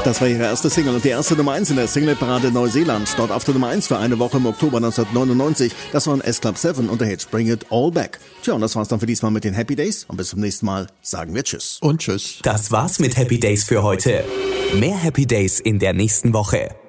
Das war ihre erste Single und die erste Nummer 1 in der Singleparade Neuseeland. Dort auf der Nummer 1 für eine Woche im Oktober 1999. Das waren S-Club 7 und der Hit Bring It All Back. Tja, und das war's dann für diesmal mit den Happy Days. Und bis zum nächsten Mal sagen wir Tschüss. Und Tschüss. Das war's mit Happy Days für heute. Mehr Happy Days in der nächsten Woche.